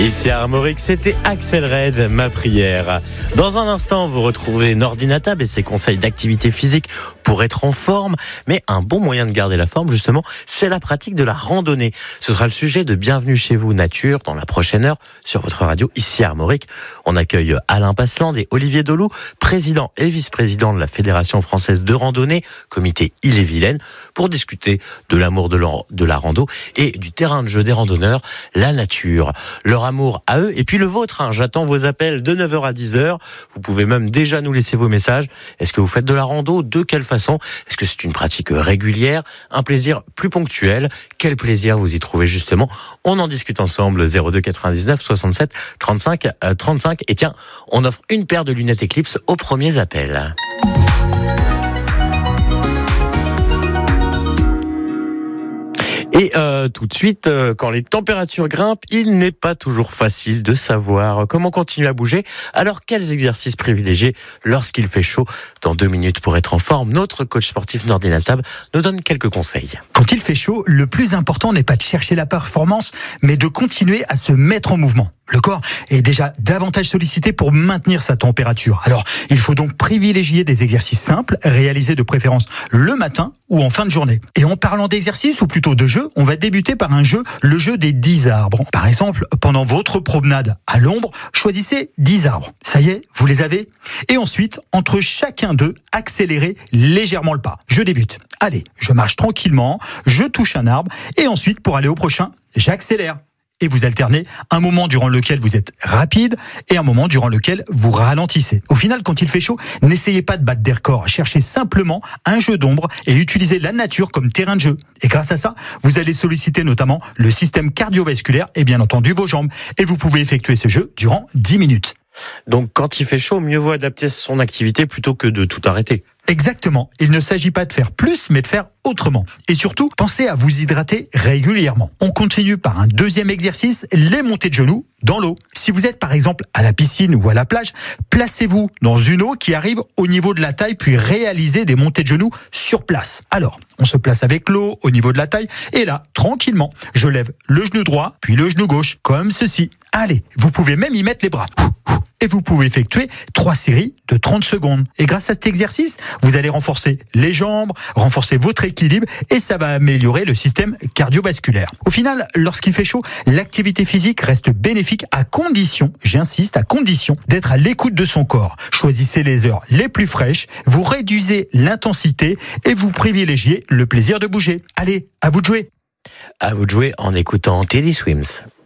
Ici à Armorique, c'était Axel Red, ma prière. Dans un instant, vous retrouvez Nordinatab et ses conseils d'activité physique pour être en forme. Mais un bon moyen de garder la forme, justement, c'est la pratique de la randonnée. Ce sera le sujet de Bienvenue chez vous Nature dans la prochaine heure sur votre radio ici à Armorique. On accueille Alain Passeland et Olivier Dolou, président et vice-président de la Fédération française de randonnée, comité Ille-et-Vilaine, pour discuter de l'amour de la rando et du terrain de jeu des randonneurs, la nature. Leur amour à eux et puis le vôtre. J'attends vos appels de 9h à 10h. Vous pouvez même déjà nous laisser vos messages. Est-ce que vous faites de la rando? De quelle façon? Est-ce que c'est une pratique régulière? Un plaisir plus ponctuel? Quel plaisir vous y trouvez justement? On en discute ensemble. 02 99 67 35 35. Et tiens, on offre une paire de lunettes Eclipse aux premiers appels. Et tout de suite, quand les températures grimpent, il n'est pas toujours facile de savoir comment continuer à bouger. Alors, quels exercices privilégier lorsqu'il fait chaud? Dans 2 minutes, pour être en forme, notre coach sportif Nordinatab nous donne quelques conseils. Quand il fait chaud, le plus important n'est pas de chercher la performance, mais de continuer à se mettre en mouvement. Le corps est déjà davantage sollicité pour maintenir sa température. Alors, il faut donc privilégier des exercices simples, réalisés de préférence le matin ou en fin de journée. Et en parlant d'exercice, ou plutôt de jeu, on va débuter par le jeu des 10 arbres. Par exemple, pendant votre promenade à l'ombre, choisissez 10 arbres. Ça y est, vous les avez? Et ensuite, entre chacun d'eux, accélérez légèrement le pas. Je débute. Allez, je marche tranquillement, je touche un arbre, et ensuite, pour aller au prochain, j'accélère. Et vous alternez un moment durant lequel vous êtes rapide et un moment durant lequel vous ralentissez. Au final, quand il fait chaud, n'essayez pas de battre des records. Cherchez simplement un jeu d'ombre et utilisez la nature comme terrain de jeu. Et grâce à ça, vous allez solliciter notamment le système cardiovasculaire et bien entendu vos jambes. Et vous pouvez effectuer ce jeu durant 10 minutes. Donc quand il fait chaud, mieux vaut adapter son activité plutôt que de tout arrêter. Exactement. Il ne s'agit pas de faire plus, mais de faire autrement. Et surtout, pensez à vous hydrater régulièrement. On continue par un deuxième exercice, les montées de genoux dans l'eau. Si vous êtes par exemple à la piscine ou à la plage, placez-vous dans une eau qui arrive au niveau de la taille, puis réalisez des montées de genoux sur place. Alors, on se place avec l'eau au niveau de la taille, et là, tranquillement, je lève le genou droit, puis le genou gauche, comme ceci. Allez, vous pouvez même y mettre les bras. Et vous pouvez effectuer 3 séries de 30 secondes. Et grâce à cet exercice, vous allez renforcer les jambes, renforcer votre équilibre et ça va améliorer le système cardiovasculaire. Au final, lorsqu'il fait chaud, l'activité physique reste bénéfique à condition, j'insiste, à condition d'être à l'écoute de son corps. Choisissez les heures les plus fraîches, vous réduisez l'intensité et vous privilégiez le plaisir de bouger. Allez, à vous de jouer. À vous de jouer en écoutant Teddy Swims.